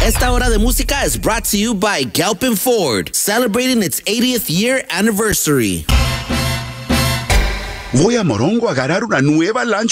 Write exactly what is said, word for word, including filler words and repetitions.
Esta hora de música is brought to you by Galpin Ford, celebrating its eightieth year anniversary. Voy a Morongo a agarrar una nueva lancha